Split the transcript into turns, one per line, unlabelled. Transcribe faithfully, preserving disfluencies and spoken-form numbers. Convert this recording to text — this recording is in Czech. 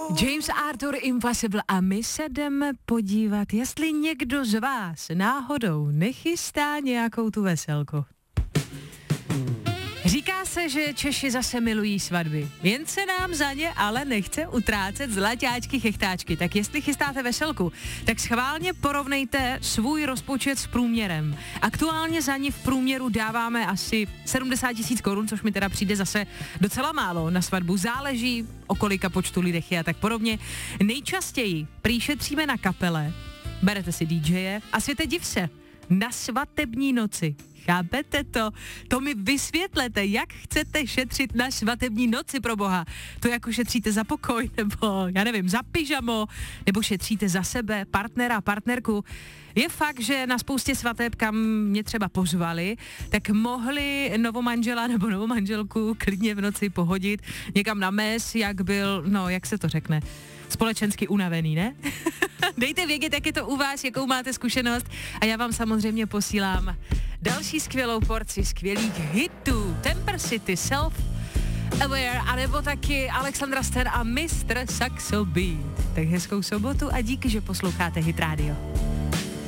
James Arthur Impossible a my se jdeme podívat, jestli někdo z vás náhodou nechystá nějakou tu veselku. Říká se, že Češi zase milují svatby, jen se nám za ně ale nechce utrácet zlaťáčky, chechtáčky. Tak jestli chystáte veselku, tak schválně porovnejte svůj rozpočet s průměrem. Aktuálně za ní v průměru dáváme asi sedmdesát tisíc korun, což mi teda přijde zase docela málo na svatbu. Záleží, o kolika počtu lidech je a tak podobně. Nejčastěji prý šetříme na kapele, berete si dý džeje a světe div se, na svatební noci. Chápete to? To mi vysvětlete, jak chcete šetřit na svatební noci, pro boha. To jako šetříte za pokoj, nebo já nevím, za pyžamo, nebo šetříte za sebe, partnera, partnerku. Je fakt, že na spoustě svateb, kam mě třeba pozvali, tak mohli novomanžela nebo novomanželku klidně v noci pohodit někam na mes, jak byl, no jak se to řekne, společensky unavený, ne? Dejte vědět, jak je to u vás, jakou máte zkušenost a já vám samozřejmě posílám další skvělou porci skvělých hitů. Temper City, Self Aware, anebo taky Alexandra Stan a mistr Saxo Beat. Tak hezkou sobotu a díky, že posloucháte Hit Radio.